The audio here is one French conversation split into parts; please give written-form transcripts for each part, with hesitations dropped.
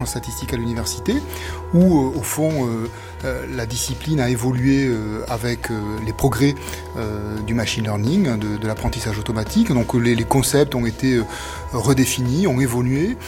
statistique à l'université, où au fond la discipline a évolué avec les progrès du machine learning, de l'apprentissage automatique. Donc les concepts ont été redéfinis, ont évolué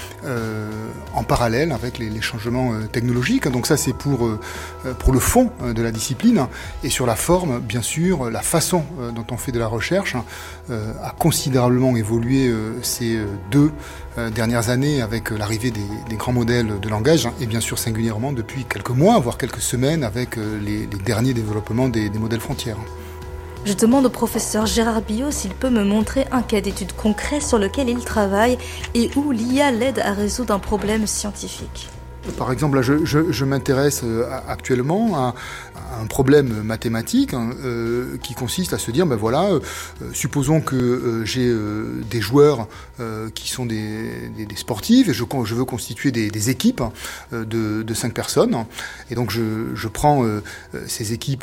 en parallèle avec les changements technologiques. Donc ça c'est pour le fond de la discipline. Et sur la forme, bien sûr, la façon dont on fait de la recherche a considérablement évolué ces 2 dernières années avec l'arrivée des grands modèles de langage, et bien sûr singulièrement depuis quelques mois, voire quelques semaines avec les derniers développements des modèles frontières. Je demande au professeur Gérard Billot s'il peut me montrer un cas d'étude concret sur lequel il travaille et où l'IA l'aide à résoudre un problème scientifique. Par exemple, là, je m'intéresse actuellement à un problème mathématique qui consiste à se dire, supposons que j'ai des joueurs qui sont des sportifs et je veux constituer des équipes de 5 personnes. Et donc je prends ces équipes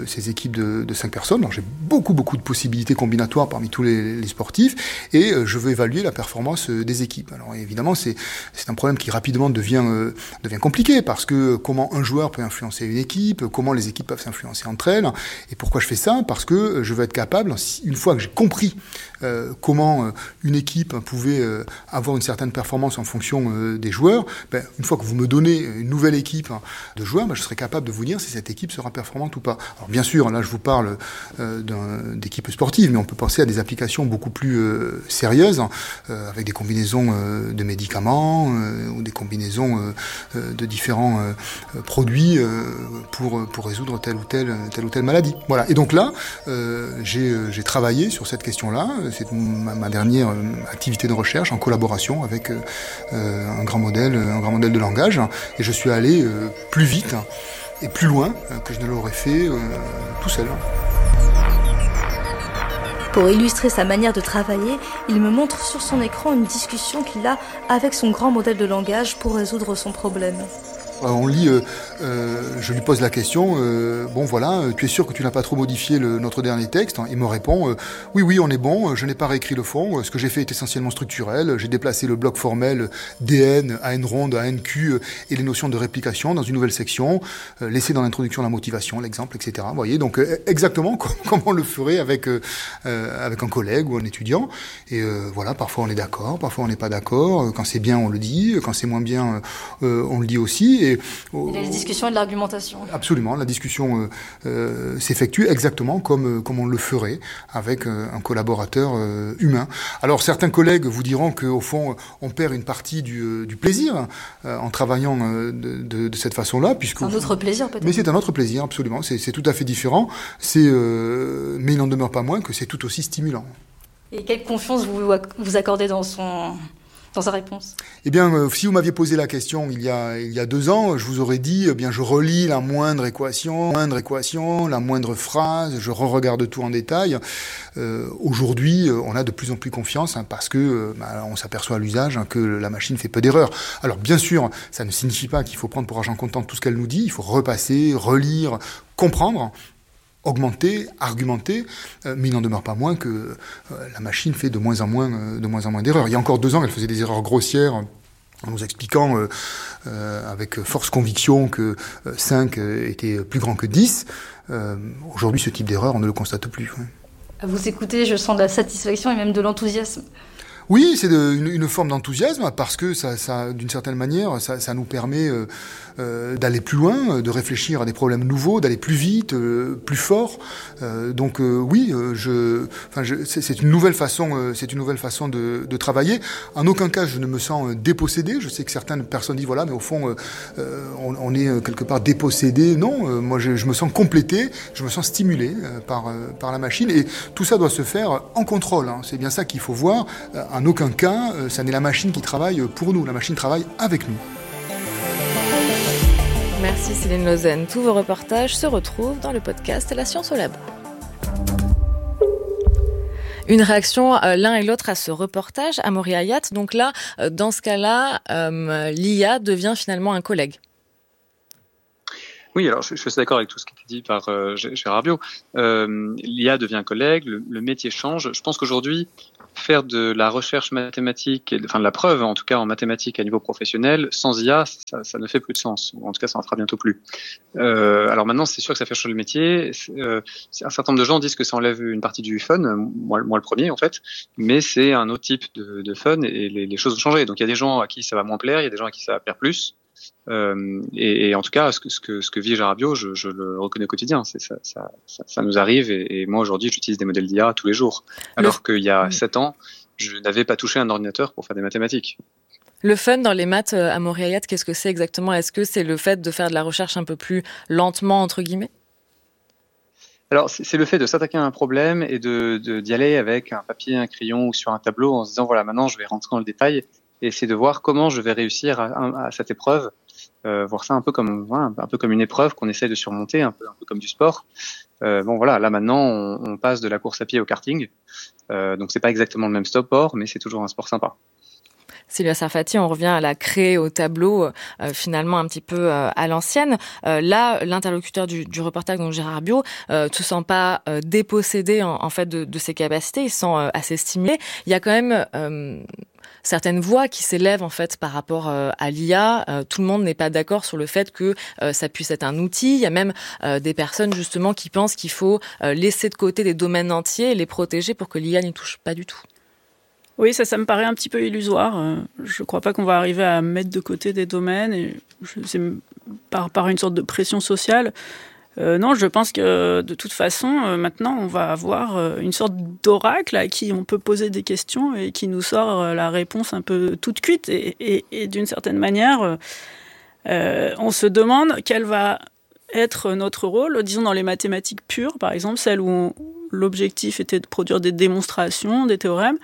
de 5 personnes. Donc j'ai beaucoup de possibilités combinatoires parmi tous les sportifs et je veux évaluer la performance des équipes. Alors évidemment, c'est un problème qui rapidement devient compliqué parce que comment un joueur peut influencer une équipe, comment les équipes peuvent s'influencer entre elles. Et pourquoi je fais ça ? Parce que je veux être capable, une fois que j'ai compris comment une équipe pouvait avoir une certaine performance en fonction des joueurs, une fois que vous me donnez une nouvelle équipe de joueurs, je serai capable de vous dire si cette équipe sera performante ou pas. Alors bien sûr, là je vous parle d'équipes sportives, mais on peut penser à des applications beaucoup plus sérieuses, avec des combinaisons de médicaments ou des combinaisons de différents produits pour résoudre telle ou telle maladie. Voilà. Et donc là, j'ai travaillé sur cette question-là. C'est ma dernière activité de recherche en collaboration avec un grand modèle de langage. Et je suis allé plus vite et plus loin que je ne l'aurais fait tout seul. Pour illustrer sa manière de travailler, il me montre sur son écran une discussion qu'il a avec son grand modèle de langage pour résoudre son problème. On lit, je lui pose la question, tu es sûr que tu n'as pas trop modifié notre dernier texte ? Il me répond, oui, on est bon, je n'ai pas réécrit le fond, ce que j'ai fait est essentiellement structurel, j'ai déplacé le bloc formel DN, AN ronde, ANQ et les notions de réplication dans une nouvelle section, laissé dans l'introduction la motivation, l'exemple, etc. Vous voyez, donc exactement comme on le ferait avec un collègue ou un étudiant. Et parfois on est d'accord, parfois on n'est pas d'accord, quand c'est bien on le dit, quand c'est moins bien on le dit aussi. Et il y a la discussion et de l'argumentation. Absolument, la discussion s'effectue exactement comme on le ferait avec un collaborateur humain. Alors certains collègues vous diront qu'au fond on perd une partie du plaisir en travaillant de cette façon-là. C'est un autre plaisir peut-être. Mais c'est un autre plaisir, absolument. C'est tout à fait différent. Mais il n'en demeure pas moins que c'est tout aussi stimulant. Et quelle confiance vous accordez dans sa réponse ? Eh bien, si vous m'aviez posé la question il y a 2 ans, je vous aurais dit, je relis la moindre équation, la moindre phrase, je re-regarde tout en détail. Aujourd'hui, on a de plus en plus confiance parce que on s'aperçoit à l'usage que la machine fait peu d'erreurs. Alors bien sûr, ça ne signifie pas qu'il faut prendre pour argent comptant tout ce qu'elle nous dit. Il faut repasser, relire, comprendre, augmenter, argumenter, mais il n'en demeure pas moins que la machine fait de moins en moins d'erreurs. Il y a encore 2 ans, elle faisait des erreurs grossières en nous expliquant avec force conviction que 5 était plus grand que 10. Aujourd'hui, ce type d'erreur, on ne le constate plus. Ouais. À vous écouter, je sens de la satisfaction et même de l'enthousiasme. Oui, c'est une forme d'enthousiasme parce que ça d'une certaine manière, ça nous permet d'aller plus loin, de réfléchir à des problèmes nouveaux, d'aller plus vite, plus fort. C'est une nouvelle façon de travailler. En aucun cas, je ne me sens dépossédé. Je sais que certaines personnes disent mais au fond, on est quelque part dépossédé. Non, moi je me sens complété, je me sens stimulé par la machine et tout ça doit se faire en contrôle. Hein. C'est bien ça qu'il faut voir. En aucun cas, ça n'est la machine qui travaille pour nous. La machine travaille avec nous. Merci Céline Lausanne. Tous vos reportages se retrouvent dans le podcast La Science au Labo. Une réaction l'un et l'autre à ce reportage, Amaury Hayat. Donc là, dans ce cas-là, l'IA devient finalement un collègue. Oui, alors je suis d'accord avec tout ce qui est dit par Gérard Biot. L'IA devient un collègue, le métier change. Je pense qu'aujourd'hui, faire de la recherche mathématique, enfin de la preuve en tout cas en mathématiques à niveau professionnel, sans IA, ça ne fait plus de sens. Ou en tout cas, ça n'en fera bientôt plus. Alors maintenant, c'est sûr que ça fait changer le métier. Un certain nombre de gens disent que ça enlève une partie du fun, moi le premier en fait, mais c'est un autre type de fun et les choses ont changé. Donc il y a des gens à qui ça va moins plaire, il y a des gens à qui ça va plaire plus. Et en tout cas, ce que vit Gérard Biot, je le reconnais au quotidien. Ça nous arrive. Et moi, aujourd'hui, j'utilise des modèles d'IA tous les jours. Alors qu'il y a 7 ans, je n'avais pas touché un ordinateur pour faire des mathématiques. Le fun dans les maths à Montréal, qu'est-ce que c'est exactement ? Est-ce que c'est le fait de faire de la recherche un peu plus lentement, entre guillemets ? Alors, c'est le fait de s'attaquer à un problème et d'y aller avec un papier, un crayon ou sur un tableau en se disant, voilà, maintenant, je vais rentrer dans le détail et essayer de voir comment je vais réussir à cette épreuve. Voir ça un peu comme une épreuve qu'on essaie de surmonter, un peu comme du sport. Bon voilà, là maintenant on passe de la course à pied au karting, donc c'est pas exactement le même sport, mais c'est toujours un sport sympa. Sylvia Sarfati, on revient à la craie au tableau, finalement un petit peu à l'ancienne. Là, l'interlocuteur du reportage, donc Gérard Biot, se sent pas dépossédé en fait de ses capacités, il se sent assez stimulé. Il y a quand même certaines voix qui s'élèvent en fait par rapport à l'IA. Tout le monde n'est pas d'accord sur le fait que ça puisse être un outil. Il y a même des personnes justement qui pensent qu'il faut laisser de côté des domaines entiers et les protéger pour que l'IA n'y touche pas du tout. Oui, ça me paraît un petit peu illusoire. Je ne crois pas qu'on va arriver à mettre de côté des domaines, et c'est par une sorte de pression sociale. Non, je pense que de toute façon, maintenant, on va avoir une sorte d'oracle à qui on peut poser des questions et qui nous sort la réponse un peu toute cuite. Et d'une certaine manière, on se demande quel va être notre rôle, disons dans les mathématiques pures, par exemple, celles où l'objectif était de produire des démonstrations, des théorèmes.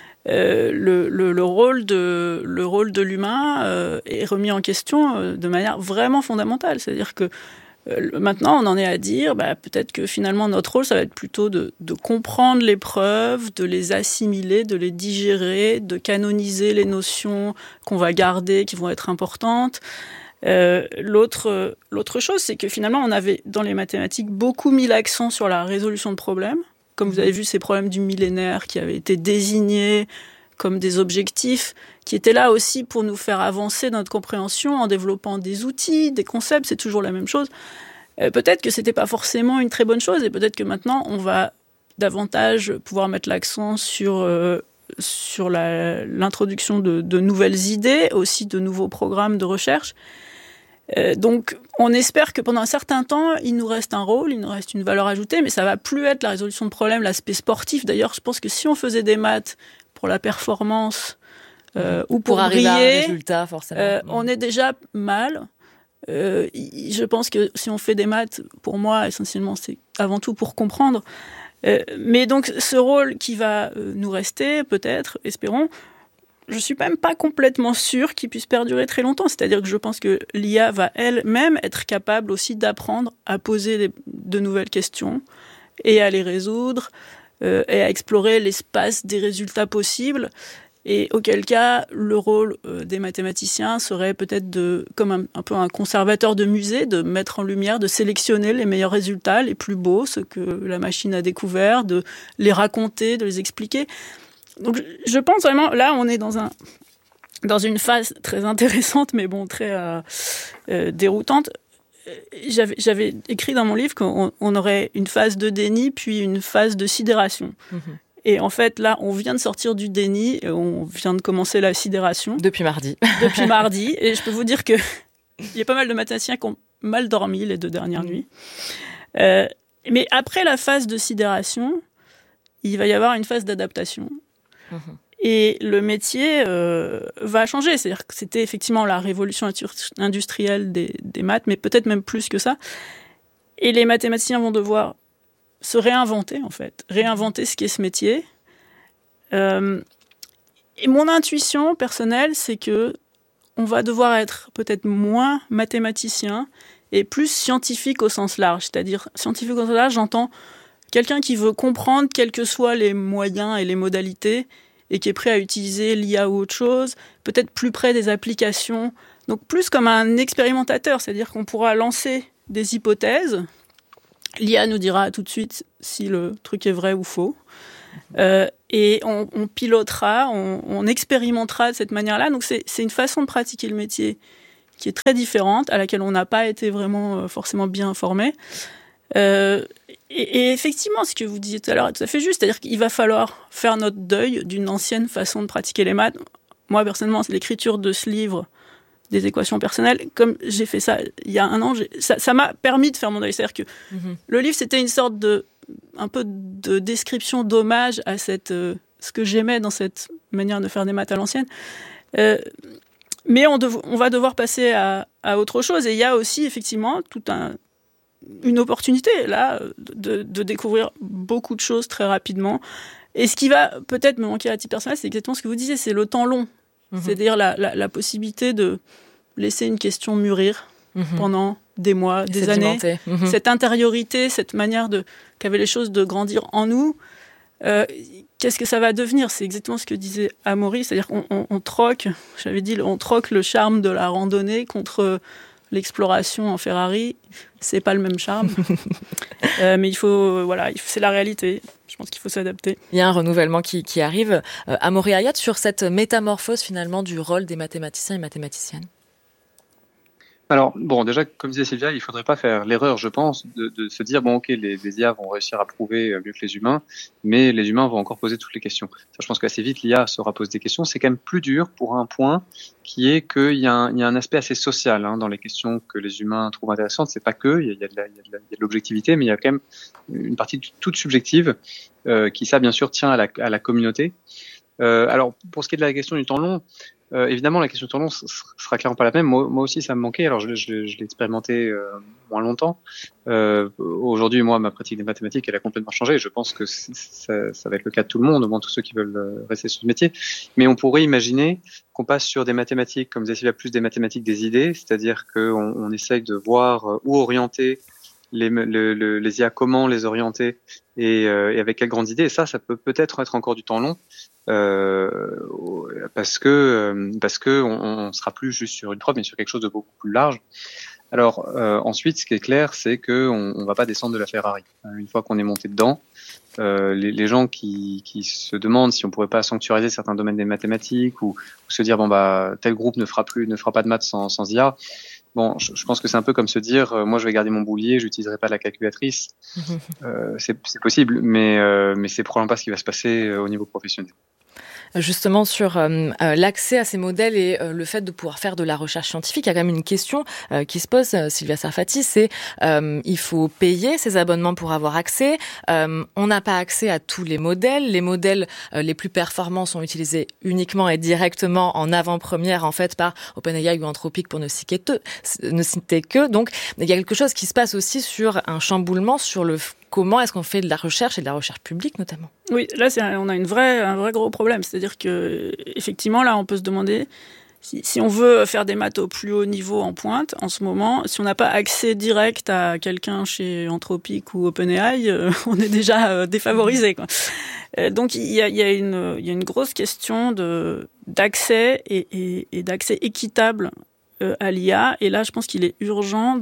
Le rôle de l'humain est remis en question de manière vraiment fondamentale. C'est-à-dire que maintenant, on en est à dire, peut-être que finalement notre rôle, ça va être plutôt de comprendre les preuves, de les assimiler, de les digérer, de canoniser les notions qu'on va garder, qui vont être importantes. L'autre chose, c'est que finalement, on avait dans les mathématiques beaucoup mis l'accent sur la résolution de problèmes. Comme vous avez vu, ces problèmes du millénaire qui avaient été désignés comme des objectifs, qui étaient là aussi pour nous faire avancer notre compréhension en développant des outils, des concepts, c'est toujours la même chose. Peut-être que c'était pas forcément une très bonne chose, et peut-être que maintenant, on va davantage pouvoir mettre l'accent sur l'introduction de nouvelles idées, aussi de nouveaux programmes de recherche. Donc, on espère que pendant un certain temps, il nous reste un rôle, il nous reste une valeur ajoutée, mais ça va plus être la résolution de problèmes, l'aspect sportif. D'ailleurs, je pense que si on faisait des maths pour la performance ou pour arriver briller, à un résultat, forcément. On est déjà mal. Je pense que si on fait des maths, pour moi, essentiellement, c'est avant tout pour comprendre. Mais donc, ce rôle qui va nous rester, peut-être, espérons, je suis même pas complètement sûre qu'il puisse perdurer très longtemps. C'est-à-dire que je pense que l'IA va elle-même être capable aussi d'apprendre à poser de nouvelles questions et à les résoudre et à explorer l'espace des résultats possibles. Et auquel cas, le rôle des mathématiciens serait peut-être comme un peu un conservateur de musée, de mettre en lumière, de sélectionner les meilleurs résultats, les plus beaux, ceux que la machine a découverts, de les raconter, de les expliquer. Donc, je pense vraiment, là, on est dans une phase très intéressante, mais bon, très déroutante. J'avais écrit dans mon livre qu'on aurait une phase de déni, puis une phase de sidération. Mmh. Et en fait, là, on vient de sortir du déni, et on vient de commencer la sidération. Depuis mardi. Et je peux vous dire qu'il y a pas mal de mathématiciens qui ont mal dormi les 2 dernières nuits. Mais après la phase de sidération, il va y avoir une phase d'adaptation. Et le métier va changer. C'est-à-dire que c'était effectivement la révolution industrielle des maths, mais peut-être même plus que ça. Et les mathématiciens vont devoir se réinventer, en fait. Réinventer ce qu'est ce métier. Et mon intuition personnelle, c'est que on va devoir être peut-être moins mathématicien et plus scientifique au sens large. C'est-à-dire, scientifique au sens large, j'entends quelqu'un qui veut comprendre quels que soient les moyens et les modalités et qui est prêt à utiliser l'IA ou autre chose, peut-être plus près des applications. Donc plus comme un expérimentateur, c'est-à-dire qu'on pourra lancer des hypothèses. L'IA nous dira tout de suite si le truc est vrai ou faux. Et on pilotera, on expérimentera de cette manière-là. Donc c'est une façon de pratiquer le métier qui est très différente, à laquelle on n'a pas été vraiment forcément bien informé. Et effectivement, ce que vous disiez tout à l'heure est tout à fait juste, c'est-à-dire qu'il va falloir faire notre deuil d'une ancienne façon de pratiquer les maths. Moi, personnellement, c'est l'écriture de ce livre des équations personnelles. Comme j'ai fait ça il y a un an, ça m'a permis de faire mon deuil. C'est-à-dire que le livre, c'était une sorte un peu de description, d'hommage à ce que j'aimais dans cette manière de faire des maths à l'ancienne. Mais on va devoir passer à autre chose. Et il y a aussi, effectivement, une opportunité, là, de découvrir beaucoup de choses très rapidement. Et ce qui va peut-être me manquer à titre personnel, c'est exactement ce que vous disiez, c'est le temps long. C'est-à-dire la possibilité de laisser une question mûrir pendant des mois, des années. Cette intériorité, cette manière qu'avaient les choses de grandir en nous, qu'est-ce que ça va devenir ? C'est exactement ce que disait Amaury, c'est-à-dire qu'on troque, j'avais dit, on troque le charme de la randonnée contre l'exploration en Ferrari. C'est pas le même charme. Mais c'est la réalité. Je pense qu'il faut s'adapter. Il y a un renouvellement qui arrive. Amaury Ayat, sur cette métamorphose finalement du rôle des mathématiciens et mathématiciennes. Alors, déjà, comme disait Sylvia, il ne faudrait pas faire l'erreur, je pense, de se dire, les IA vont réussir à prouver mieux que les humains, mais les humains vont encore poser toutes les questions. Ça, je pense qu'assez vite, l'IA saura poser des questions. C'est quand même plus dur pour un point qui est qu'il y a un aspect assez social dans les questions que les humains trouvent intéressantes. C'est pas que, il y a de l'objectivité, mais il y a quand même une partie toute subjective qui, ça, bien sûr, tient à la communauté. Alors, pour ce qui est de la question du temps long, évidemment, la question du temps long sera clairement pas la même. Moi aussi, ça me manquait. Alors, je l'ai expérimenté moins longtemps. Aujourd'hui, moi, ma pratique des mathématiques, elle a complètement changé. Je pense que ça va être le cas de tout le monde, au moins tous ceux qui veulent rester sur ce métier. Mais on pourrait imaginer qu'on passe sur des mathématiques, comme disait Sylvia, plus des mathématiques des idées, c'est-à-dire qu'on essaye de voir où orienter les IA, comment les orienter et avec quelles grandes idées. Et ça peut-être être encore du temps long. Parce que on sera plus juste sur une preuve, mais sur quelque chose de beaucoup plus large. Alors ensuite, ce qui est clair, c'est que on va pas descendre de la Ferrari. Une fois qu'on est monté dedans, les gens qui se demandent si on pourrait pas sanctuariser certains domaines des mathématiques ou se dire tel groupe ne fera pas de maths sans IA. Je pense que c'est un peu comme se dire, moi je vais garder mon boulier, j'utiliserai pas la calculatrice. C'est possible, mais c'est probablement pas ce qui va se passer au niveau professionnel. Justement, sur l'accès à ces modèles et le fait de pouvoir faire de la recherche scientifique, il y a quand même une question qui se pose, Sylvia Sarfati, c'est il faut payer ces abonnements pour avoir accès. On n'a pas accès à tous les modèles. Les modèles les plus performants sont utilisés uniquement et directement en avant-première, en fait, par OpenAI ou Anthropic, pour ne citer que. Donc, il y a quelque chose qui se passe aussi sur un chamboulement sur comment est-ce qu'on fait de la recherche et de la recherche publique, notamment. Oui, là, on a un vrai gros problème. C'est-à-dire que, effectivement, là, on peut se demander si on veut faire des maths au plus haut niveau en pointe, en ce moment, si on n'a pas accès direct à quelqu'un chez Anthropic ou OpenAI, on est déjà défavorisé, quoi. Donc, il y a une grosse question d'accès et d'accès équitable à l'IA. Et là, je pense qu'il est urgent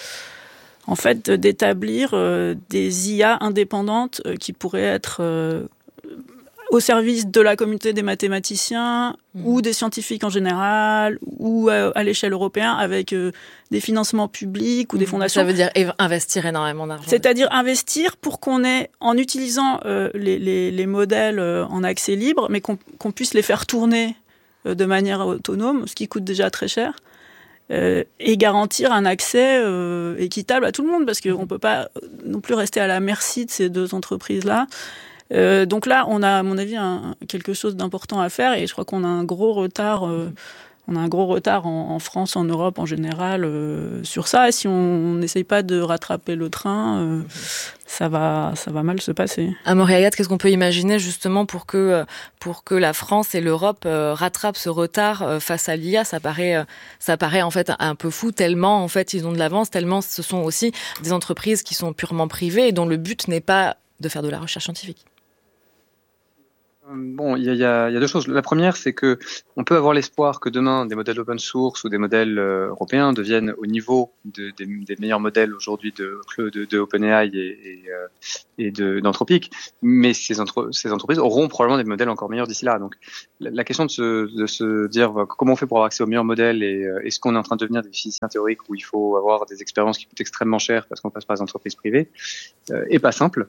d'établir des IA indépendantes qui pourraient être au service de la communauté des mathématiciens ou des scientifiques en général ou à l'échelle européenne avec des financements publics ou des fondations. Ça veut dire investir énormément d'argent. C'est-à-dire investir pour qu'on ait, en utilisant les modèles en accès libre, mais qu'on puisse les faire tourner de manière autonome, ce qui coûte déjà très cher. Et garantir un accès équitable à tout le monde, parce qu'on ne peut pas non plus rester à la merci de ces deux entreprises-là. Donc là, on a, à mon avis, quelque chose d'important à faire, et je crois qu'on a un gros retard. On a un gros retard en France, en Europe en général, sur ça. Et si on n'essaye pas de rattraper le train, ça va mal se passer. Amaury Ayat, qu'est-ce qu'on peut imaginer justement pour que la France et l'Europe rattrapent ce retard face à l'IA ? Ça paraît en fait un peu fou, tellement en fait ils ont de l'avance, tellement ce sont aussi des entreprises qui sont purement privées et dont le but n'est pas de faire de la recherche scientifique. Bon, il y a deux choses. La première, c'est que on peut avoir l'espoir que demain, des modèles open source ou des modèles européens deviennent au niveau des meilleurs modèles aujourd'hui de OpenAI et d'Anthropic. Mais ces entreprises auront probablement des modèles encore meilleurs d'ici là. Donc, la question de se dire comment on fait pour avoir accès aux meilleurs modèles et est-ce qu'on est en train de devenir des physiciens théoriques où il faut avoir des expériences qui coûtent extrêmement cher parce qu'on passe par les entreprises privées, est pas simple.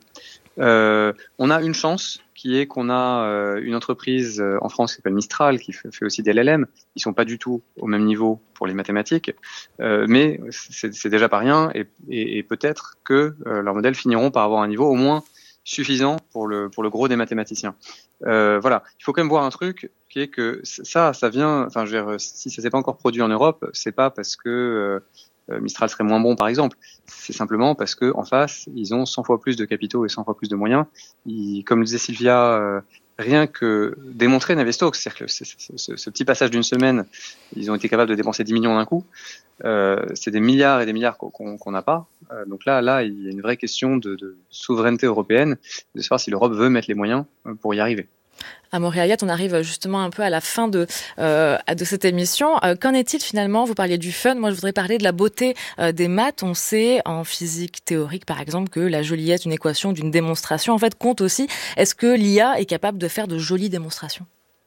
On a une chance qui est qu'on a une entreprise en France qui s'appelle Mistral, qui fait aussi des LLM. Ils sont pas du tout au même niveau pour les mathématiques, mais c'est déjà pas rien, et peut-être que leurs modèles finiront par avoir un niveau au moins suffisant pour le gros des mathématiciens. Voilà, il faut quand même voir un truc qui est que ça vient. Enfin, je veux dire, si ça s'est pas encore produit en Europe, c'est pas parce que Mistral serait moins bon, par exemple. C'est simplement parce que en face, ils ont 100 fois plus de capitaux et 100 fois plus de moyens. Comme le disait Sylvia, rien que démontrer Navier-Stokes, c'est-à-dire que ce petit passage d'une semaine, ils ont été capables de dépenser 10 millions d'un coup. C'est des milliards et des milliards qu'on n'a pas. Donc là, il y a une vraie question de souveraineté européenne, de savoir si l'Europe veut mettre les moyens pour y arriver. Amaury Hayat, on arrive justement un peu à la fin de cette émission. Qu'en est-il finalement? Vous parliez du fun. Moi, je voudrais parler de la beauté des maths. On sait en physique théorique, par exemple, que la joliesse d'une équation, d'une démonstration, en fait, compte aussi. Est-ce que l'IA est capable de faire de jolies démonstrations?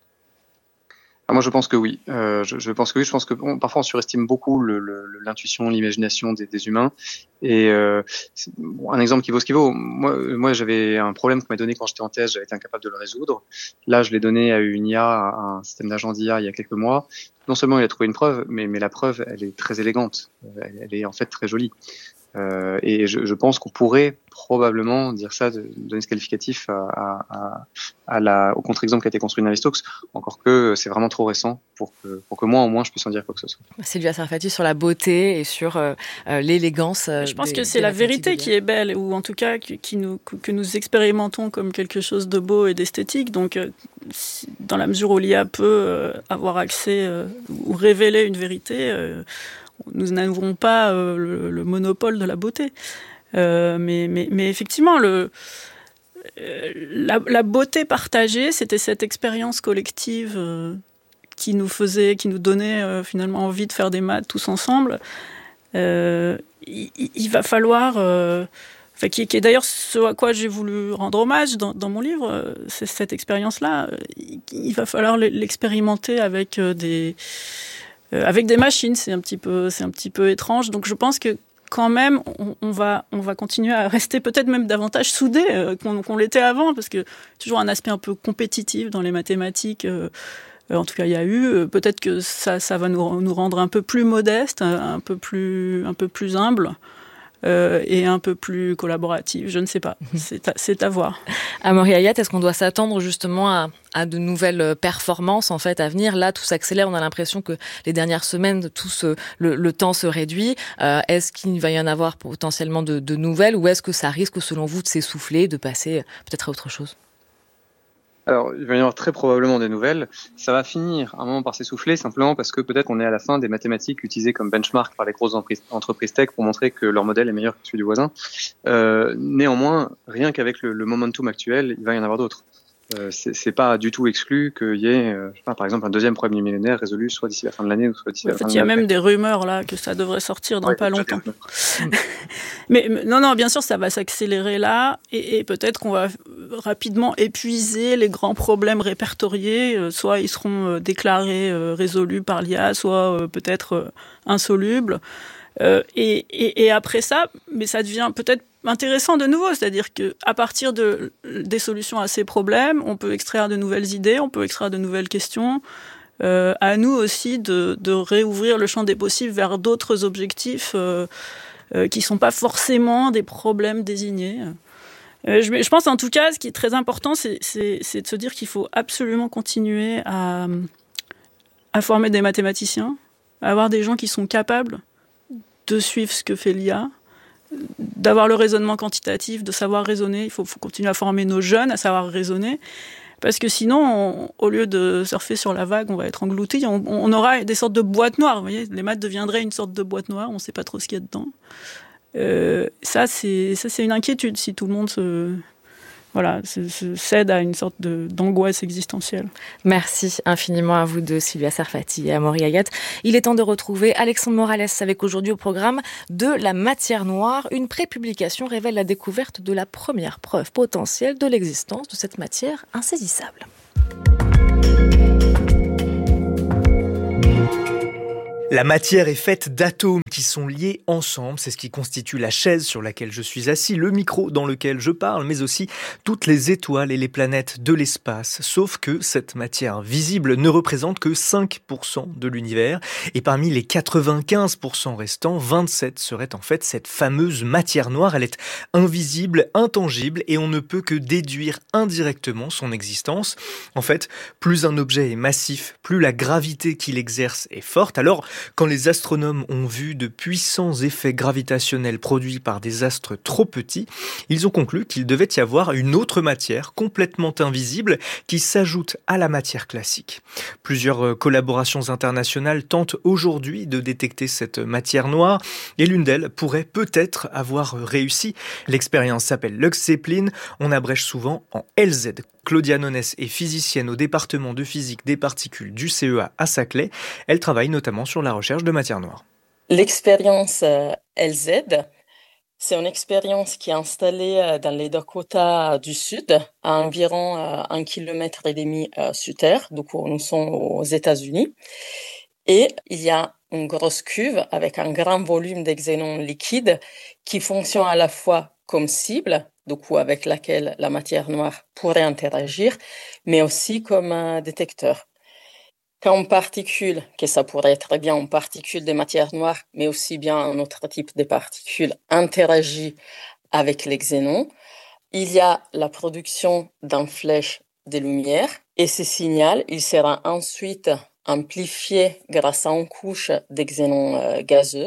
Moi, je pense que oui. Je pense que oui. Je pense que parfois on surestime beaucoup l'intuition, l'imagination des humains. Et un exemple qui vaut ce qui vaut. Moi, j'avais un problème qu'on m'a donné quand j'étais en thèse. J'avais été incapable de le résoudre. Là, je l'ai donné à une IA, à un système d'agent d'IA il y a quelques mois. Non seulement il a trouvé une preuve, mais la preuve, elle est très élégante. Elle est en fait très jolie. Et je pense qu'on pourrait probablement dire ça, donner ce qualificatif au contre-exemple qui a été construit dans Navier-Stokes, encore que c'est vraiment trop récent pour que moi, au moins, je puisse en dire quoi que ce soit. Sylvia Sarfati, sur la beauté et sur l'élégance. Je pense que c'est la vérité qui est belle, ou en tout cas que nous expérimentons comme quelque chose de beau et d'esthétique. Donc, dans la mesure où l'IA peut avoir accès ou révéler une vérité, nous n'avons pas le monopole de la beauté. Mais effectivement, la beauté partagée, c'était cette expérience collective qui nous donnait finalement envie de faire des maths tous ensemble. Il va falloir... qui est d'ailleurs ce à quoi j'ai voulu rendre hommage dans mon livre, c'est cette expérience-là. Il va falloir l'expérimenter avec des machines. C'est un petit peu étrange. Donc je pense que quand même, on va continuer à rester peut-être même davantage soudés qu'on l'était avant, parce que toujours un aspect un peu compétitif dans les mathématiques. En tout cas, il y a eu. Peut-être que ça va nous rendre un peu plus modestes, un peu plus humbles. Et un peu plus collaborative, je ne sais pas, c'est à voir. Amaury Hayat, est-ce qu'on doit s'attendre justement à de nouvelles performances en fait à venir? Là, tout s'accélère, on a l'impression que les dernières semaines, le temps se réduit. Est-ce qu'il va y en avoir potentiellement de nouvelles, ou est-ce que ça risque, selon vous, de s'essouffler, de passer peut-être à autre chose? Alors, il va y avoir très probablement des nouvelles. Ça va finir à un moment par s'essouffler, simplement parce que peut-être on est à la fin des mathématiques utilisées comme benchmark par les grosses entreprises tech pour montrer que leur modèle est meilleur que celui du voisin. Néanmoins, rien qu'avec le momentum actuel, il va y en avoir d'autres. C'est pas du tout exclu qu'il y ait, par exemple, un deuxième problème du millénaire résolu soit d'ici la fin de l'année ou soit d'ici la fin de l'année. Il y a même des rumeurs là que ça devrait sortir dans pas longtemps. mais non, bien sûr, ça va s'accélérer là, et peut-être qu'on va rapidement épuiser les grands problèmes répertoriés. Soit ils seront déclarés résolus par l'IA, soit peut-être insolubles. Et après ça, mais ça devient peut-être intéressant de nouveau, c'est-à-dire que à partir des solutions à ces problèmes, on peut extraire de nouvelles idées, on peut extraire de nouvelles questions. À nous aussi de réouvrir le champ des possibles vers d'autres objectifs qui sont pas forcément des problèmes désignés. Je pense en tout cas, ce qui est très important, c'est de se dire qu'il faut absolument continuer à former des mathématiciens, à avoir des gens qui sont capables de suivre ce que fait l'IA, d'avoir le raisonnement quantitatif, de savoir raisonner. Il faut continuer à former nos jeunes à savoir raisonner, parce que sinon, au lieu de surfer sur la vague, on va être engloutis. On aura des sortes de boîtes noires. Vous voyez, les maths deviendraient une sorte de boîte noire. On ne sait pas trop ce qu'il y a dedans. Ça, c'est une inquiétude si tout le monde voilà, cède à une sorte d'angoisse existentielle. Merci infiniment à vous deux, Sylvia Sarfati et Amaury Ayat. Il est temps de retrouver Alexandre Morales avec aujourd'hui au programme de la matière noire. Une prépublication révèle la découverte de la première preuve potentielle de l'existence de cette matière insaisissable. La matière est faite d'atomes qui sont liés ensemble. C'est ce qui constitue la chaise sur laquelle je suis assis, le micro dans lequel je parle, mais aussi toutes les étoiles et les planètes de l'espace. Sauf que cette matière visible ne représente que 5% de l'univers. Et parmi les 95% restants, 27 seraient en fait cette fameuse matière noire. Elle est invisible, intangible, et on ne peut que déduire indirectement son existence. En fait, plus un objet est massif, plus la gravité qu'il exerce est forte. Alors, quand les astronomes ont vu de puissants effets gravitationnels produits par des astres trop petits, ils ont conclu qu'il devait y avoir une autre matière complètement invisible qui s'ajoute à la matière classique. Plusieurs collaborations internationales tentent aujourd'hui de détecter cette matière noire et l'une d'elles pourrait peut-être avoir réussi. L'expérience s'appelle Lux Zeppelin, on abrège souvent en LZ. Claudia Nones est physicienne au département de physique des particules du CEA à Saclay. Elle travaille notamment sur la recherche de matière noire. L'expérience LZ, c'est une expérience qui est installée dans les Dakota du Sud, à environ 1,5 km sous terre. Donc nous sommes aux États-Unis. Et il y a une grosse cuve avec un grand volume de xénon liquide qui fonctionne à la fois comme cible, donc avec laquelle la matière noire pourrait interagir, mais aussi comme un détecteur. Quand une particule, que ça pourrait être bien une particule de matière noire, mais aussi bien un autre type de particule, interagit avec les xénons, il y a la production d'une flèche de lumière, et ce signal, il sera ensuite amplifié grâce à une couche de xénon gazeux,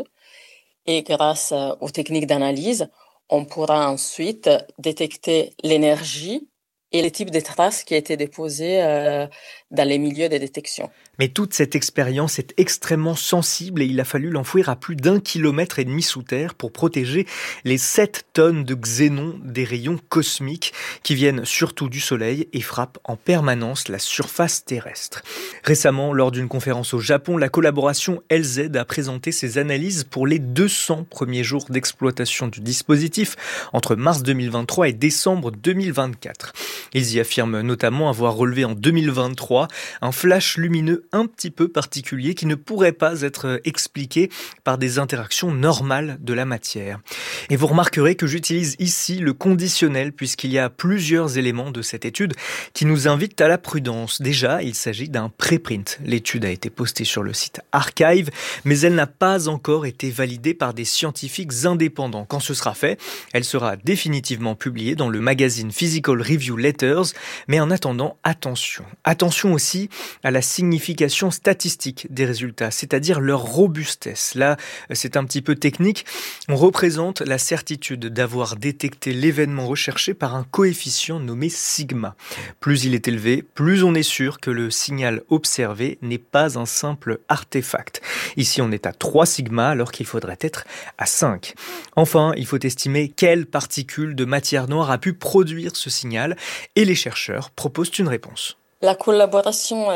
et grâce aux techniques d'analyse, on pourra ensuite détecter l'énergie et les types de traces qui étaient déposées dans les milieux de détection. Mais toute cette expérience est extrêmement sensible et il a fallu l'enfouir à plus d'1,5 km sous terre pour protéger les 7 tonnes de xénon des rayons cosmiques qui viennent surtout du Soleil et frappent en permanence la surface terrestre. Récemment, lors d'une conférence au Japon, la collaboration LZ a présenté ses analyses pour les 200 premiers jours d'exploitation du dispositif entre mars 2023 et décembre 2024. Ils y affirment notamment avoir relevé en 2023 un flash lumineux un petit peu particulier qui ne pourrait pas être expliqué par des interactions normales de la matière. Et vous remarquerez que j'utilise ici le conditionnel puisqu'il y a plusieurs éléments de cette étude qui nous invitent à la prudence. Déjà, il s'agit d'un préprint. L'étude a été postée sur le site Archive, mais elle n'a pas encore été validée par des scientifiques indépendants. Quand ce sera fait, elle sera définitivement publiée dans le magazine Physical Review Letters, mais en attendant, attention. Attention aussi à la signification statistique des résultats, c'est-à-dire leur robustesse. Là, c'est un petit peu technique. On représente la certitude d'avoir détecté l'événement recherché par un coefficient nommé sigma. Plus il est élevé, plus on est sûr que le signal observé n'est pas un simple artefact. Ici, on est à 3 sigma alors qu'il faudrait être à 5. Enfin, il faut estimer quelle particule de matière noire a pu produire ce signal et les chercheurs proposent une réponse. La collaboration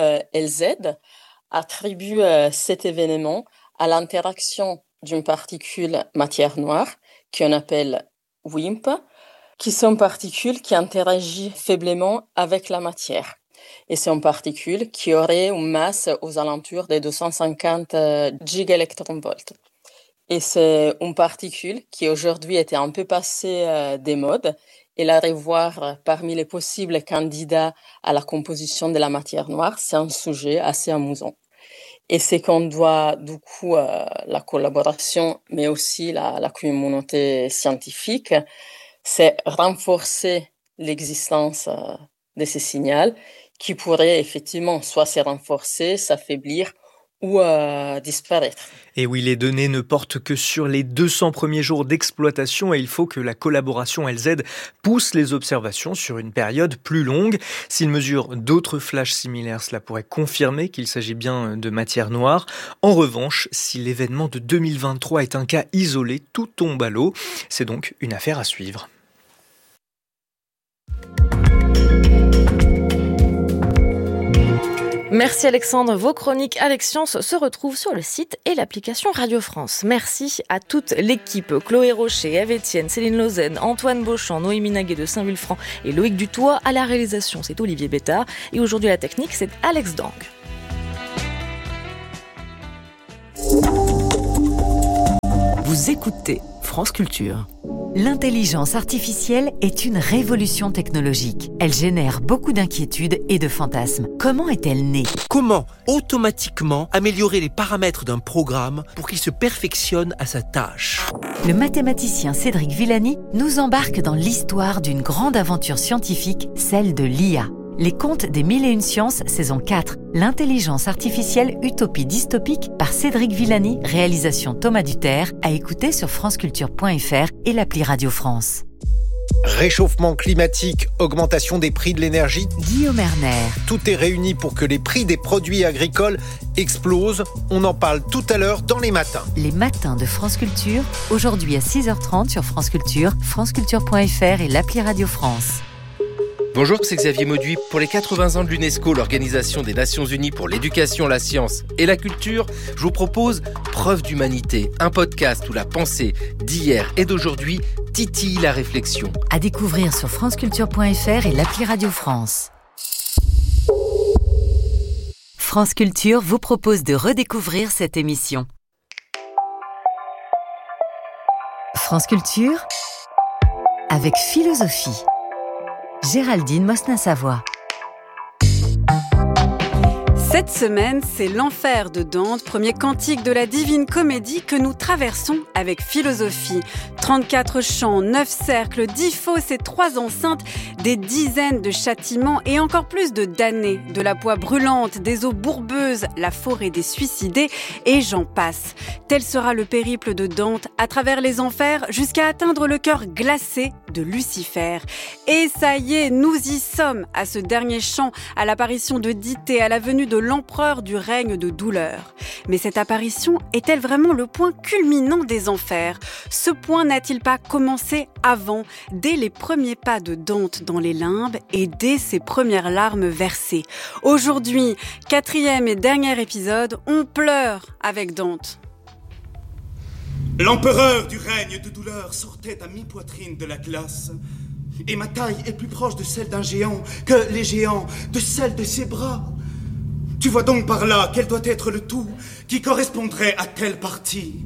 LZ attribue cet événement à l'interaction d'une particule matière noire qu'on appelle WIMP, qui sont particules qui interagissent faiblement avec la matière. Et c'est une particule qui aurait une masse aux alentours de 250 gigaelectronvolts. Et c'est une particule qui aujourd'hui était un peu passée des modes et la revoir parmi les possibles candidats à la composition de la matière noire, c'est un sujet assez amusant. Et c'est qu'on doit, du coup, la collaboration, mais aussi la communauté scientifique, c'est renforcer l'existence de ces signaux qui pourraient effectivement soit se renforcer, s'affaiblir ou disparaître. Et oui, les données ne portent que sur les 200 premiers jours d'exploitation et il faut que la collaboration LZ pousse les observations sur une période plus longue. S'il mesure d'autres flashs similaires, cela pourrait confirmer qu'il s'agit bien de matière noire. En revanche, si l'événement de 2023 est un cas isolé, tout tombe à l'eau. C'est donc une affaire à suivre. Merci Alexandre. Vos chroniques Alex Science se retrouvent sur le site et l'application Radio France. Merci à toute l'équipe. Chloé Rocher, Eve Etienne, Céline Lausanne, Antoine Beauchamp, Noémie Naguet de Saint-Vulfranc et Loïc Dutoit. À la réalisation, c'est Olivier Bétard. Et aujourd'hui, la technique, c'est Alex Dang. Vous écoutez France Culture. L'intelligence artificielle est une révolution technologique. Elle génère beaucoup d'inquiétudes et de fantasmes. Comment est-elle née ? Comment automatiquement améliorer les paramètres d'un programme pour qu'il se perfectionne à sa tâche ? Le mathématicien Cédric Villani nous embarque dans l'histoire d'une grande aventure scientifique, celle de l'IA. Les contes des 1001 sciences, saison 4. L'intelligence artificielle utopie dystopique par Cédric Villani, réalisation Thomas Duterre, à écouter sur franceculture.fr et l'appli Radio France. Réchauffement climatique, augmentation des prix de l'énergie. Guillaume Erner. Tout est réuni pour que les prix des produits agricoles explosent. On en parle tout à l'heure dans les matins. Les matins de France Culture, aujourd'hui à 6h30 sur France Culture, franceculture.fr et l'appli Radio France. Bonjour, c'est Xavier Mauduit. Pour les 80 ans de l'UNESCO, l'Organisation des Nations Unies pour l'éducation, la science et la culture, je vous propose Preuve d'humanité, un podcast où la pensée d'hier et d'aujourd'hui titille la réflexion. À découvrir sur franceculture.fr et l'appli Radio France. France Culture vous propose de redécouvrir cette émission. France Culture avec philosophie. Géraldine Mosna-Savoie. Cette semaine, c'est l'enfer de Dante, premier cantique de la Divine Comédie que nous traversons avec philosophie. 34 chants, 9 cercles, 10 fosses et 3 enceintes, des dizaines de châtiments et encore plus de damnés, de la poix brûlante, des eaux bourbeuses, la forêt des suicidés et j'en passe. Tel sera le périple de Dante à travers les enfers jusqu'à atteindre le cœur glacé de Lucifer. Et ça y est, nous y sommes à ce dernier chant, à l'apparition de Dithée, à la venue de l'empereur du règne de douleur. Mais cette apparition est-elle vraiment le point culminant des enfers ? Ce point n'a-t-il pas commencé avant, dès les premiers pas de Dante dans les limbes et dès ses premières larmes versées ? Aujourd'hui, 4e et dernier épisode, on pleure avec Dante. L'empereur du règne de douleur sortait à mi-poitrine de la glace, et ma taille est plus proche de celle d'un géant que les géants de celle de ses bras. Tu vois donc par là quel doit être le tout qui correspondrait à telle partie.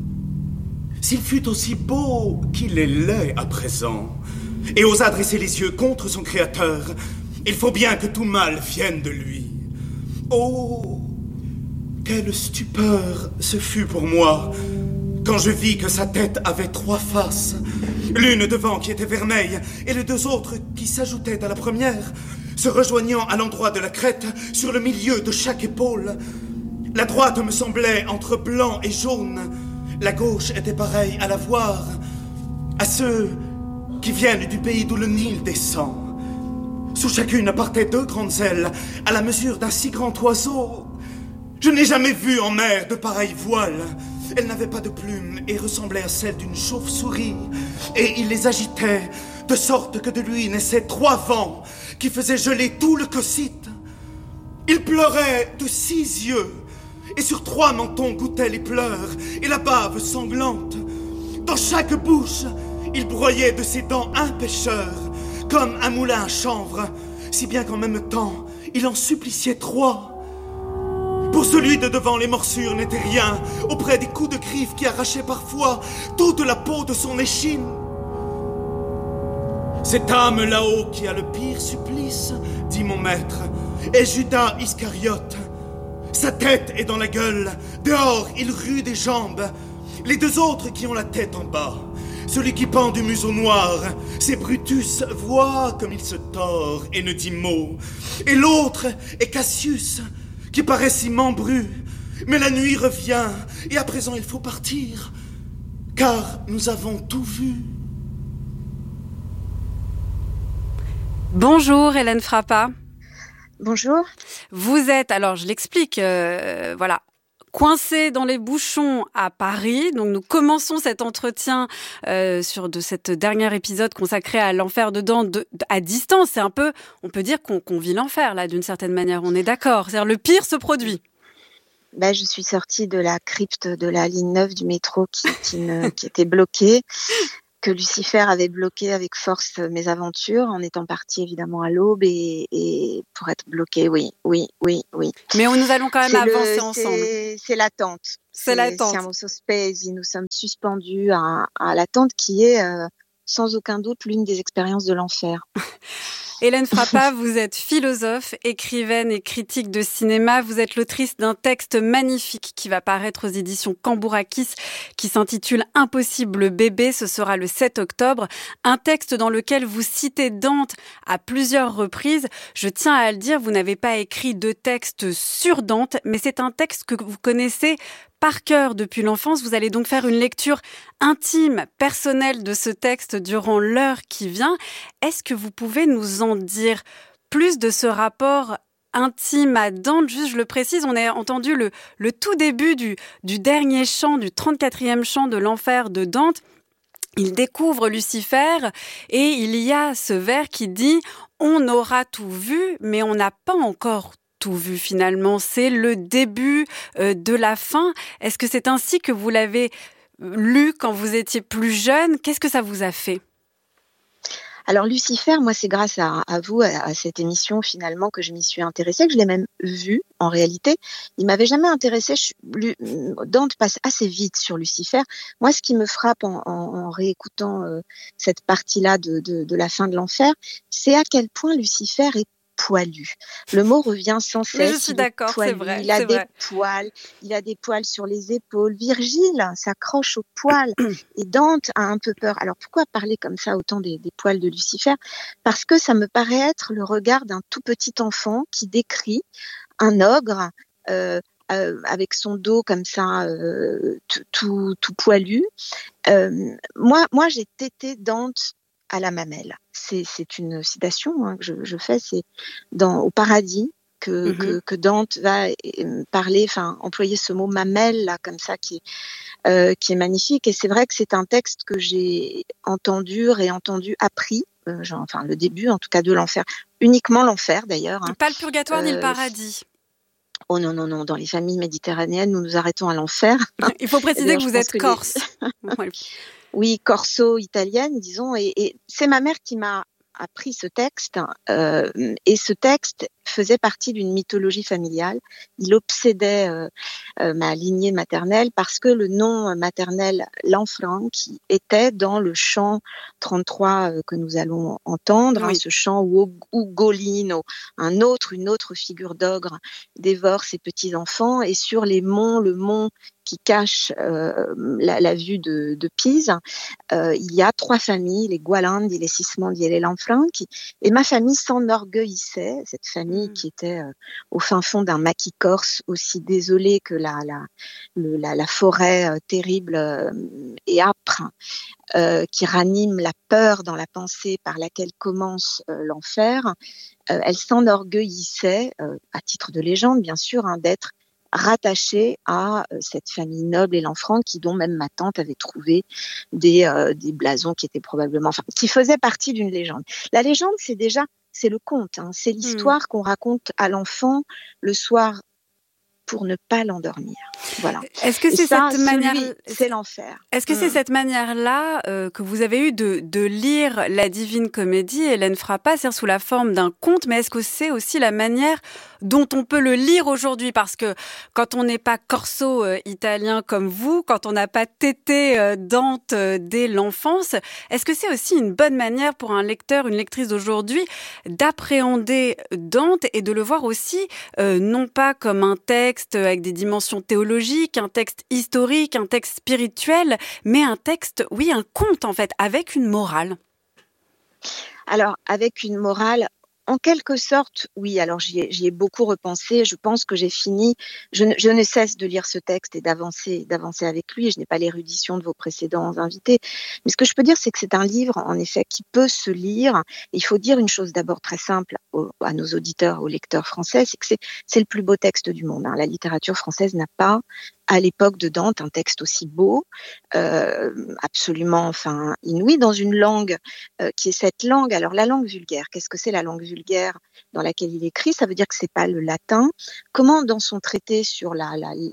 S'il fut aussi beau qu'il est laid à présent, et osa dresser les yeux contre son créateur, il faut bien que tout mal vienne de lui. Oh, quelle stupeur ce fut pour moi quand je vis que sa tête avait 3 faces, l'une devant qui était vermeille et les 2 autres qui s'ajoutaient à la première, se rejoignant à l'endroit de la crête sur le milieu de chaque épaule. La droite me semblait entre blanc et jaune, la gauche était pareille à la voir, à ceux qui viennent du pays d'où le Nil descend. Sous chacune partaient 2 grandes ailes, à la mesure d'un si grand oiseau. Je n'ai jamais vu en mer de pareilles voiles. Elle n'avait pas de plumes et ressemblait à celle d'une chauve-souris. Et il les agitait, de sorte que de lui naissaient 3 vents qui faisaient geler tout le Cocyte. Il pleurait de 6 yeux, et sur 3 mentons goûtaient les pleurs et la bave sanglante. Dans chaque bouche, il broyait de ses dents un pêcheur, comme un moulin à chanvre, si bien qu'en même temps, il en suppliciait 3. Pour celui de devant, les morsures n'étaient rien, auprès des coups de griffes qui arrachaient parfois toute la peau de son échine. Cette âme là-haut qui a le pire supplice, dit mon maître, est Judas Iscariote. Sa tête est dans la gueule, dehors il rue des jambes. Les 2 autres qui ont la tête en bas, celui qui pend du museau noir, c'est Brutus, voit comme il se tord et ne dit mot. Et l'autre est Cassius, qui paraît si membru, mais la nuit revient, et à présent il faut partir, car nous avons tout vu. Bonjour Hélène Frappa. Bonjour. Vous êtes, alors je l'explique, voilà, coincé dans les bouchons à Paris. Donc nous commençons cet entretien de cette dernier épisode consacré à l'enfer de Dante à distance. C'est un peu, on peut dire qu'on vit l'enfer là d'une certaine manière, on est d'accord. C'est-à-dire le pire se produit. Je suis sortie de la crypte de la ligne 9 du métro qui était bloquée, que Lucifer avait bloqué avec force mes aventures, en étant partie évidemment à l'aube et pour être bloquée, oui. Mais nous allons quand même avancer ensemble. C'est l'attente. C'est l'attente. Siamo sospesi, nous sommes suspendus à l'attente qui est sans aucun doute l'une des expériences de l'enfer. Hélène Frappat, vous êtes philosophe, écrivaine et critique de cinéma. Vous êtes l'autrice d'un texte magnifique qui va paraître aux éditions Cambourakis, qui s'intitule « Impossible bébé ». Ce sera le 7 octobre. Un texte dans lequel vous citez Dante à plusieurs reprises. Je tiens à le dire, vous n'avez pas écrit de texte sur Dante, mais c'est un texte que vous connaissez par cœur depuis l'enfance. Vous allez donc faire une lecture intime, personnelle de ce texte durant l'heure qui vient. Est-ce que vous pouvez nous en dire plus de ce rapport intime à Dante? Juste, je le précise, on a entendu le tout début du dernier chant, du 34e chant de l'enfer de Dante. Il découvre Lucifer et il y a ce vers qui dit « On aura tout vu, mais on n'a pas encore tout vu finalement, c'est le début de la fin. » Est-ce que c'est ainsi que vous l'avez lu quand vous étiez plus jeune? Qu'est-ce que ça vous a fait? Alors Lucifer, moi c'est grâce à vous, à cette émission finalement que je m'y suis intéressée, que je l'ai même vu en réalité. Il m'avait jamais intéressée. Dante passe assez vite sur Lucifer. Moi, ce qui me frappe en réécoutant cette partie-là de la fin de l'enfer, c'est à quel point Lucifer est poilu. Le mot revient sans cesse. Mais je suis d'accord, c'est vrai. Il a des poils sur les épaules. Virgile s'accroche aux poils et Dante a un peu peur. Alors pourquoi parler comme ça autant des poils de Lucifer? Parce que ça me paraît être le regard d'un tout petit enfant qui décrit un ogre avec son dos comme ça tout poilu. Moi j'ai tété Dante à la mamelle. C'est une citation que je fais, c'est au paradis que Dante va parler, employer ce mot mamelle là comme ça qui est magnifique. Et c'est vrai que c'est un texte que j'ai entendu, réentendu, appris. Le début en tout cas de l'enfer, uniquement l'enfer d'ailleurs. Pas le purgatoire ni le paradis. Oh non, dans les familles méditerranéennes, nous nous arrêtons à l'enfer. Il faut préciser que vous êtes corse. Oui, corso-italienne, disons, et c'est ma mère qui m'a appris ce texte, et ce texte faisait partie d'une mythologie familiale. Il obsédait ma lignée maternelle parce que le nom maternel Lanfranchi était dans le chant 33 que nous allons entendre, ce chant où Ugolino, une autre figure d'ogre, dévore ses petits-enfants, et sur les monts, le mont qui cache la vue de Pise, il y a 3 familles, les Gualandi, les Sismondi et les Lanfranchi, et ma famille s'enorgueillissait, cette famille qui était au fin fond d'un maquis corse, aussi désolé que la forêt terrible et âpre, qui ranime la peur dans la pensée par laquelle commence l'enfer. Elle s'enorgueillissait, à titre de légende bien sûr, d'être rattachée à cette famille noble et Lanfranchi, dont même ma tante avait trouvé des blasons qui étaient probablement, qui faisaient partie d'une légende. La légende, c'est le conte, c'est l'histoire qu'on raconte à l'enfant le soir pour ne pas l'endormir. Voilà. Est-ce que c'est l'enfer. Est-ce que c'est cette manière-là que vous avez eue de lire la Divine Comédie, Hélène Frappat, c'est-à-dire sous la forme d'un conte, mais est-ce que c'est aussi la manière dont on peut le lire aujourd'hui? Parce que quand on n'est pas corso-italien comme vous, quand on n'a pas tété Dante dès l'enfance, est-ce que c'est aussi une bonne manière pour un lecteur, une lectrice d'aujourd'hui, d'appréhender Dante et de le voir aussi, non pas comme un texte avec des dimensions théologiques, un texte historique, un texte spirituel, mais un texte, un conte en fait, avec une morale? Alors, avec une morale, en quelque sorte, oui. Alors j'y ai beaucoup repensé. Je pense que j'ai fini. Je ne cesse de lire ce texte et d'avancer avec lui. Je n'ai pas l'érudition de vos précédents invités. Mais ce que je peux dire, c'est que c'est un livre, en effet, qui peut se lire. Il faut dire une chose d'abord très simple à nos auditeurs, aux lecteurs français, c'est que c'est le plus beau texte du monde. La littérature française n'a pas, à l'époque de Dante, un texte aussi beau, absolument, inouï, dans une langue qui est cette langue. Alors la langue vulgaire, qu'est-ce que c'est la langue vulgaire dans laquelle il écrit? Ça veut dire que c'est pas le latin. Comment, dans son traité sur la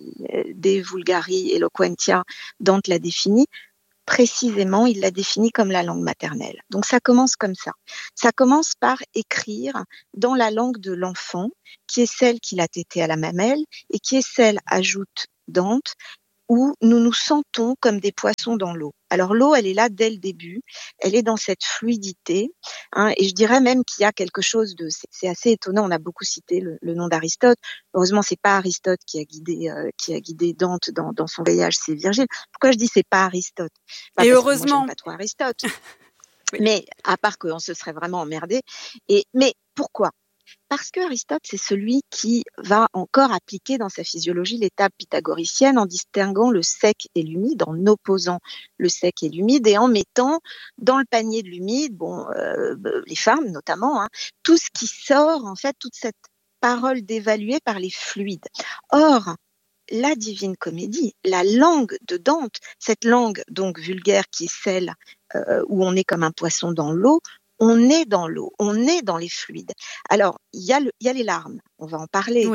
De Vulgari Eloquentia, Dante l'a défini? Précisément, il l'a défini comme la langue maternelle. Donc ça commence comme ça. Ça commence par écrire dans la langue de l'enfant, qui est celle qu'il a tétée à la mamelle, et qui est celle, ajoute Dante, où nous nous sentons comme des poissons dans l'eau. Alors l'eau, elle est là dès le début, elle est dans cette fluidité, et je dirais même qu'il y a quelque chose c'est assez étonnant. On a beaucoup cité le nom d'Aristote. Heureusement, c'est pas Aristote qui a guidé Dante dans son voyage, c'est Virgile. Pourquoi je dis c'est pas Aristote? Et heureusement. Moi, j'aime pas trop Aristote. Oui. Mais à part qu'on se serait vraiment emmerdé. Mais pourquoi? Parce que Aristote, c'est celui qui va encore appliquer dans sa physiologie l'étape pythagoricienne en distinguant le sec et l'humide, en opposant le sec et l'humide et en mettant dans le panier de l'humide, les femmes notamment, tout ce qui sort, en fait, toute cette parole dévaluée par les fluides. Or, la Divine Comédie, la langue de Dante, cette langue donc vulgaire qui est celle où on est comme un poisson dans l'eau, on est dans l'eau, on est dans les fluides. Alors, il y a les larmes, on va en parler,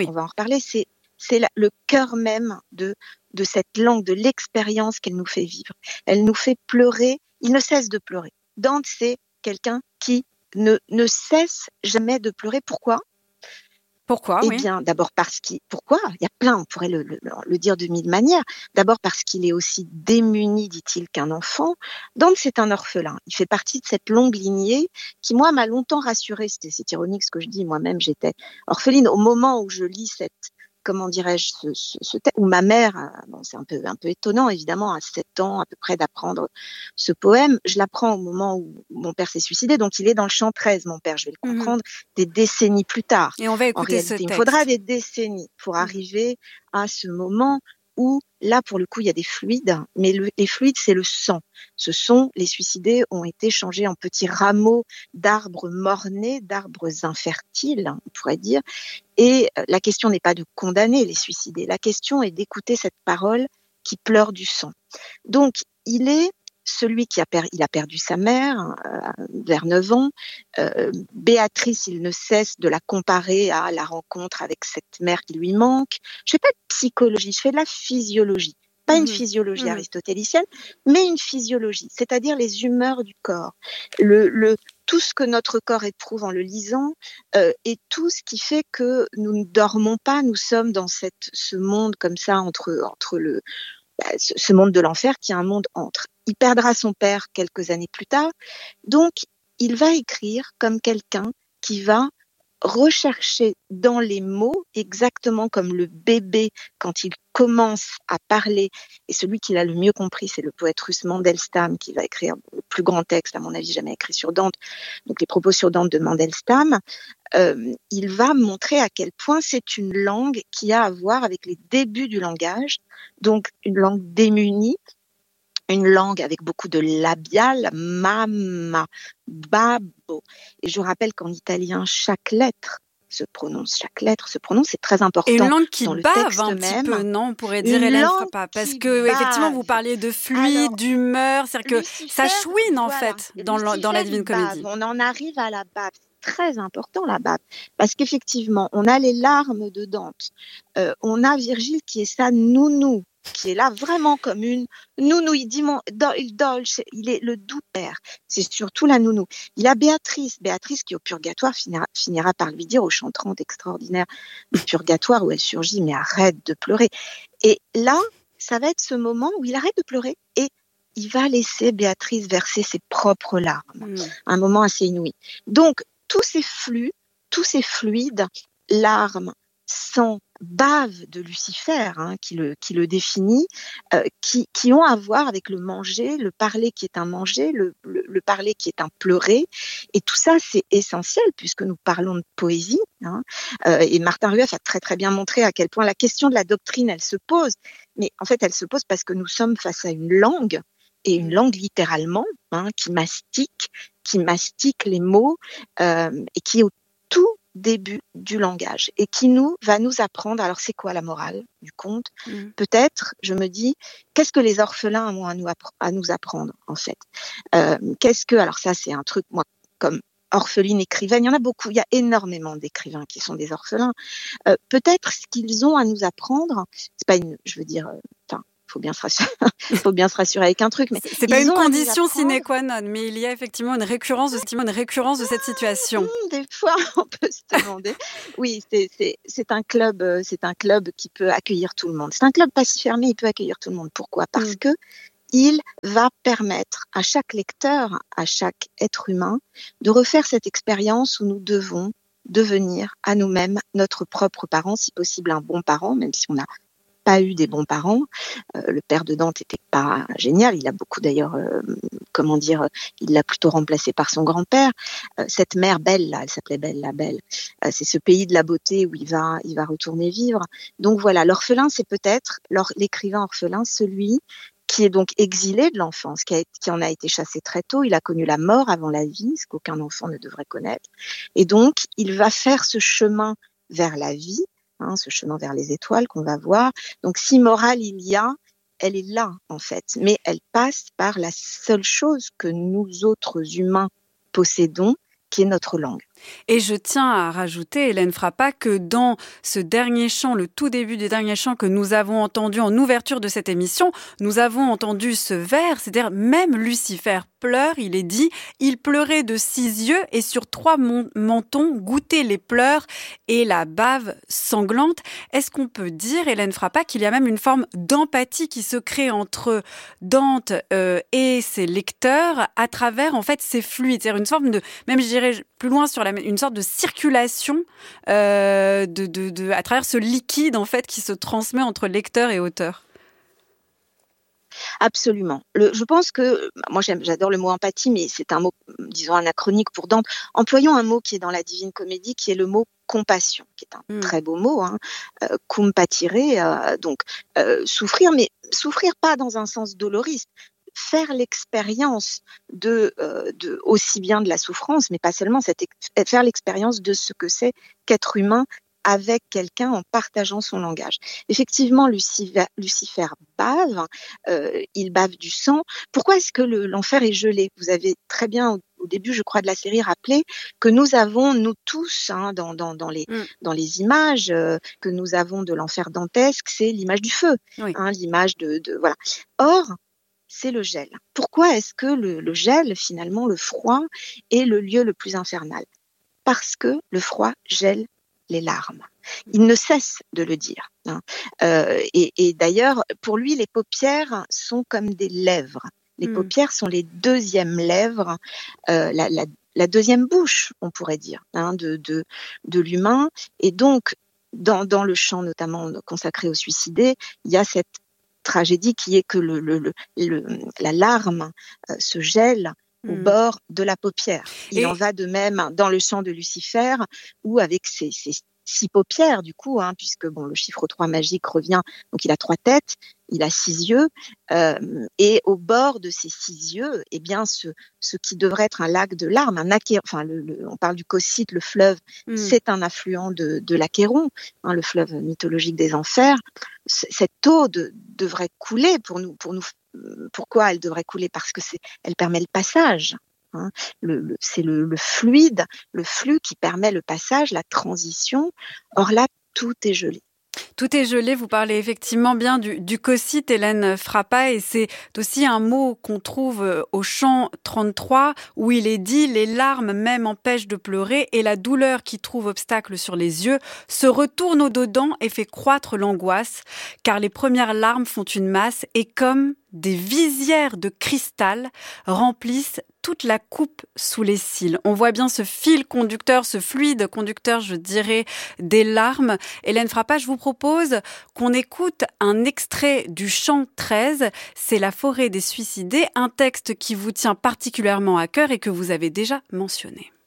c'est le cœur même de cette langue, de l'expérience qu'elle nous fait vivre. Elle nous fait pleurer, il ne cesse de pleurer. Dante, c'est quelqu'un qui ne cesse jamais de pleurer. Pourquoi ? Pourquoi? Eh bien, d'abord pourquoi? Il y a plein, on pourrait le dire de mille manières. D'abord parce qu'il est aussi démuni, dit-il, qu'un enfant. Dante, c'est un orphelin. Il fait partie de cette longue lignée qui, moi, m'a longtemps rassurée. C'est ironique ce que je dis. Moi-même, j'étais orpheline au moment où je lis comment dirais-je, ce texte, où ma mère, c'est un peu étonnant, évidemment, à 7 ans, à peu près, d'apprendre ce poème. Je l'apprends au moment où mon père s'est suicidé, donc il est dans le chant 13, mon père, je vais le comprendre des décennies plus tard. Et on va écouter en réalité, ce texte. Il faudra des décennies pour arriver à ce moment où, là, pour le coup, il y a des fluides, mais les fluides, c'est le sang. Les suicidés ont été changés en petits rameaux d'arbres mornés, d'arbres infertiles, on pourrait dire. Et la question n'est pas de condamner les suicidés, la question est d'écouter cette parole qui pleure du sang. Donc, il est celui qui a perdu sa mère vers 9 ans. Béatrice, il ne cesse de la comparer à la rencontre avec cette mère qui lui manque. Je fais pas de psychologie, je fais de la physiologie. Pas une physiologie aristotélicienne, mais une physiologie, c'est-à-dire les humeurs du corps. Tout ce que notre corps éprouve en le lisant et tout ce qui fait que nous ne dormons pas, nous sommes dans ce monde comme ça entre ce monde de l'enfer qui est un monde entre. Il perdra son père quelques années plus tard, donc il va écrire comme quelqu'un qui va rechercher dans les mots, exactement comme le bébé quand il commence à parler, et celui qui l'a le mieux compris, c'est le poète russe Mandelstam qui va écrire le plus grand texte, à mon avis, jamais écrit sur Dante, donc les propos sur Dante de Mandelstam. Il va montrer à quel point c'est une langue qui a à voir avec les débuts du langage, donc une langue démunie, une langue avec beaucoup de labial, mamma, babbo. Et je rappelle qu'en italien, chaque lettre se prononce, c'est très important. Et une langue qui dans le bave texte un même. petit peu, non, on pourrait dire, Hélène Frappa, parce que effectivement, vous parliez de fluide, d'humeur, c'est-à-dire que ça chouine en fait dans la Divine Comédie. On en arrive à la bave. Très important la bave, parce qu'effectivement, on a les larmes de Dante, on a Virgile qui est sa nounou, qui est là vraiment comme une nounou. Il dit il est le doux père, c'est surtout la nounou. Il a Béatrice qui au purgatoire finira par lui dire au chant 30 extraordinaire du purgatoire où elle surgit, mais arrête de pleurer. Et là, ça va être ce moment où il arrête de pleurer et il va laisser Béatrice verser ses propres larmes, un moment assez inouï. Donc, tous ces flux, tous ces fluides, larmes, sang, bave de Lucifer, qui le définit, qui ont à voir avec le manger, le parler qui est un manger, le parler qui est un pleurer. Et tout ça, c'est essentiel puisque nous parlons de poésie. Et Martin Rueff a très très bien montré à quel point la question de la doctrine, elle se pose. Mais en fait, elle se pose parce que nous sommes face à une langue, et une langue littéralement, qui mastique les mots, et qui est au tout début du langage et qui va nous apprendre. Alors c'est quoi la morale du conte ? Peut-être, je me dis, qu'est-ce que les orphelins ont à nous apprendre en fait ? Alors ça c'est un truc, moi comme orpheline écrivaine, il y en a beaucoup, il y a énormément d'écrivains qui sont des orphelins. Peut-être ce qu'ils ont à nous apprendre, c'est pas faut bien se rassurer avec un truc, mais c'est pas une condition sine qua non, mais il y a effectivement une récurrence de cette situation. Des fois, on peut se demander. Oui, c'est un club qui peut accueillir tout le monde. C'est un club pas si fermé, il peut accueillir tout le monde. Pourquoi ? Parce que il va permettre à chaque lecteur, à chaque être humain, de refaire cette expérience où nous devons devenir à nous-mêmes notre propre parent, si possible un bon parent, même si on n'a pas eu des bons parents. Le père de Dante n'était pas génial. Il a beaucoup d'ailleurs, il l'a plutôt remplacé par son grand-père. Cette mère Belle, là, elle s'appelait Belle la Belle. C'est ce pays de la beauté où il va retourner vivre. Donc voilà, l'orphelin, c'est peut-être l'écrivain orphelin, celui qui est donc exilé de l'enfance, qui en a été chassé très tôt. Il a connu la mort avant la vie, ce qu'aucun enfant ne devrait connaître. Et donc, il va faire ce chemin vers la vie, ce chemin vers les étoiles qu'on va voir. Donc, si morale il y a, elle est là, en fait. Mais elle passe par la seule chose que nous autres humains possédons, qui est notre langue. Et je tiens à rajouter, Hélène Frappat, que dans ce dernier chant, le tout début du dernier chant que nous avons entendu en ouverture de cette émission, nous avons entendu ce vers, c'est-à-dire même Lucifer pleure, il est dit, il pleurait de 6 yeux et sur 3 mentons goûtait les pleurs et la bave sanglante. Est-ce qu'on peut dire, Hélène Frappat, qu'il y a même une forme d'empathie qui se crée entre Dante et ses lecteurs à travers en fait ces fluides, c'est-à-dire une forme de, même je dirais plus loin sur une sorte de circulation à travers ce liquide en fait qui se transmet entre lecteur et auteur. Absolument. Je pense que, moi j'adore le mot empathie, mais c'est un mot, disons, anachronique pour Dante. Employons un mot qui est dans la Divine Comédie, qui est le mot compassion, qui est un très beau mot, compatire, donc souffrir, mais souffrir pas dans un sens doloriste. Faire l'expérience de aussi bien de la souffrance, mais pas seulement, faire l'expérience de ce que c'est qu'être humain avec quelqu'un en partageant son langage. Effectivement, Lucifer bave, il bave du sang. Pourquoi est-ce que l'enfer est gelé ? Vous avez très bien au début, je crois, de la série rappelé que nous avons, nous tous, dans les images que nous avons de l'enfer dantesque, c'est l'image du feu, l'image de voilà. Or, c'est le gel. Pourquoi est-ce que le gel, finalement, le froid, est le lieu le plus infernal ? Parce que le froid gèle les larmes. Il ne cesse de le dire. Et d'ailleurs, pour lui, les paupières sont comme des lèvres. Les paupières sont les deuxièmes lèvres, la deuxième bouche, on pourrait dire, de l'humain. Et donc, dans le chant notamment consacré aux suicidés, il y a cette tragédie qui est que la larme se gèle au bord de la paupière. Il en va de même dans le chant de Lucifer, où avec ses 6 paupières, du coup, puisque le chiffre 3 magique revient, donc il a 3 têtes, il a 6 yeux, et au bord de ces 6 yeux, eh bien, ce qui devrait être un lac de larmes, on parle du Cocyte, le fleuve, c'est un affluent de l'Achéron, le fleuve mythologique des enfers. Cette eau devrait couler pour nous. Pourquoi elle devrait couler ? Parce que elle permet le passage. C'est le fluide, le flux qui permet le passage, la transition. Or là, tout est gelé. Tout est gelé, vous parlez effectivement bien du Cocyte, Hélène Frappat, et c'est aussi un mot qu'on trouve au chant 33, où il est dit « Les larmes même empêchent de pleurer, et la douleur qui trouve obstacle sur les yeux se retourne au-dedans et fait croître l'angoisse, car les premières larmes font une masse, et comme des visières de cristal remplissent toute la coupe sous les cils. On voit bien ce fil conducteur, ce fluide conducteur, je dirais, des larmes. Hélène Frappat, je vous propose qu'on écoute un extrait du chant 13. C'est La forêt des suicidés, un texte qui vous tient particulièrement à cœur et que vous avez déjà mentionné.